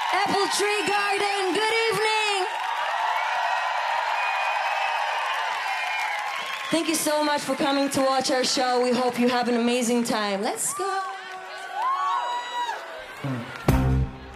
Apple Tree Garden, good evening. Thank you so much for coming to watch our show. We hope you have an amazing time. Let's go.